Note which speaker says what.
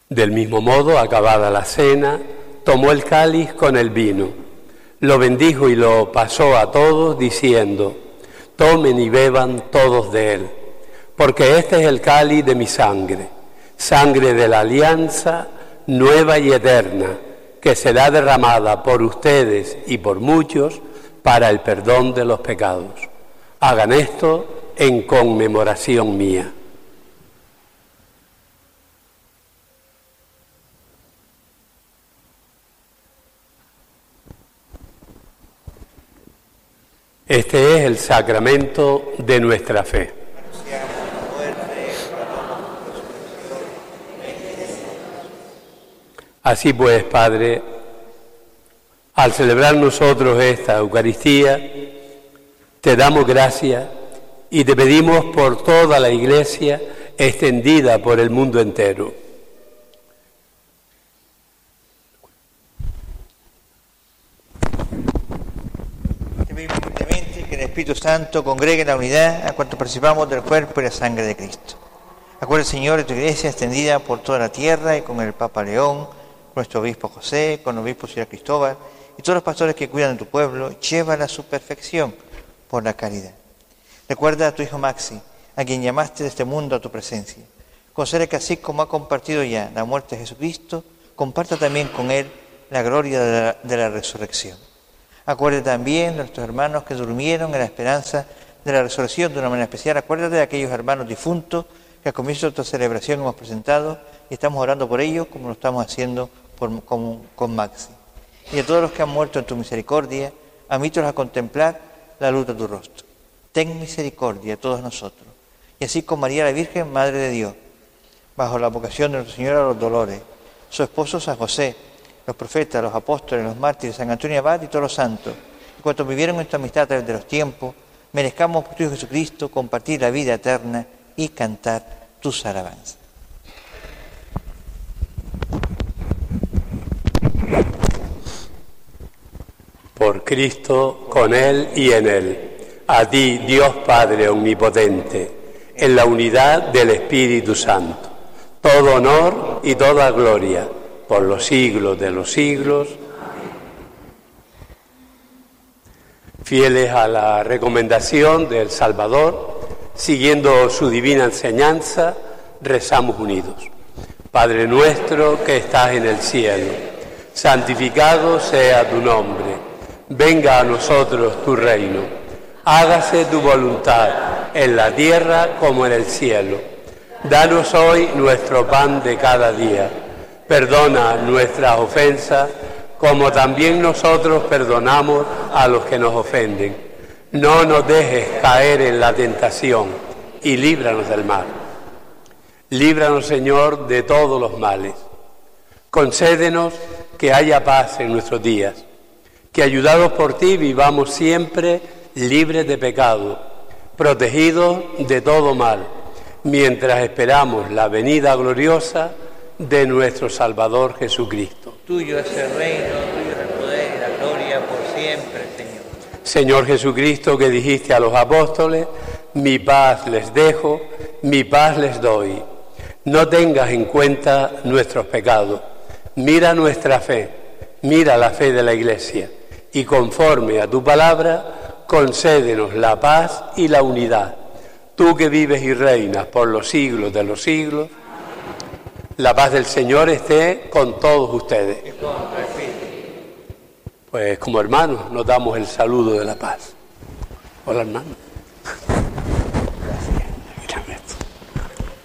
Speaker 1: Del mismo modo, acabada la cena, tomó el cáliz con el vino, lo bendijo y lo pasó a todos, diciendo: tomen y beban todos de él, porque este es el cáliz de mi sangre, sangre de la alianza nueva y eterna, que será derramada por ustedes y por muchos para el perdón de los pecados. Hagan esto en conmemoración mía. Este es el sacramento de nuestra fe. Así pues, Padre, al celebrar nosotros esta Eucaristía, te damos gracias y te pedimos por toda la Iglesia extendida por el mundo entero.
Speaker 2: Te pedimos humildemente que el Espíritu Santo congregue en la unidad a cuantos participamos del cuerpo y la sangre de Cristo. Acuerda, Señor, de tu Iglesia extendida por toda la tierra y con el Papa León, con nuestro obispo José, con el obispo Sir Cristóbal y todos los pastores que cuidan de tu pueblo, llévala a su perfección por la caridad. Recuerda a tu hijo Maxi, a quien llamaste de este mundo a tu presencia. Concede que así como ha compartido ya la muerte de Jesucristo, comparta también con él la gloria de la resurrección. Acuérdate también de nuestros hermanos que durmieron en la esperanza de la resurrección de una manera especial. Acuérdate de aquellos hermanos difuntos que al comienzo de esta celebración hemos presentado y estamos orando por ellos como lo estamos haciendo con Maxi. Y a todos los que han muerto en tu misericordia, admítelos a contemplar la luz de tu rostro. Ten misericordia de todos nosotros. Y así con María la Virgen, Madre de Dios, bajo la vocación de Nuestra Señora de los Dolores, su esposo San José, los profetas, los apóstoles, los mártires, San Antonio Abad y todos los santos, y cuantos vivieron en tu amistad a través de los tiempos, merezcamos por tu Hijo Jesucristo compartir la vida eterna y cantar tus alabanzas.
Speaker 1: Por Cristo, con Él y en Él. A ti, Dios Padre Omnipotente, en la unidad del Espíritu Santo, todo honor y toda gloria, por los siglos de los siglos. Fieles a la recomendación del Salvador, siguiendo su divina enseñanza, rezamos unidos. Padre nuestro que estás en el cielo, santificado sea tu nombre. Venga a nosotros tu reino, hágase tu voluntad en la tierra como en el cielo. Danos hoy nuestro pan de cada día, perdona nuestras ofensas como también nosotros perdonamos a los que nos ofenden. No nos dejes caer en la tentación y líbranos del mal. Líbranos, Señor, de todos los males. Concédenos que haya paz en nuestros días, que ayudados por ti vivamos siempre libres de pecado, protegidos de todo mal, mientras esperamos la venida gloriosa de nuestro Salvador Jesucristo.
Speaker 2: Tuyo es el reino, tuyo es el poder y la gloria por siempre, Señor.
Speaker 1: Señor Jesucristo, que dijiste a los apóstoles: mi paz les dejo, mi paz les doy. No tengas en cuenta nuestros pecados, mira nuestra fe, mira la fe de la Iglesia, y conforme a tu palabra, concédenos la paz y la unidad. Tú que vives y reinas por los siglos de los siglos, la paz del Señor esté con todos ustedes. Pues como hermanos nos damos el saludo de la paz. Hola, hermano.